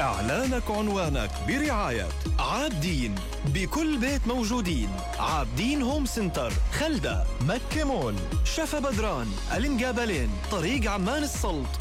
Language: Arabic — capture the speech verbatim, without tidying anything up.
إعلانك عنوانك برعاية عابدين، بكل بيت موجودين. عابدين هوم سنتر، خلدة، مكة مول، شفا بدران، الانقابلين، طريق عمان السلط،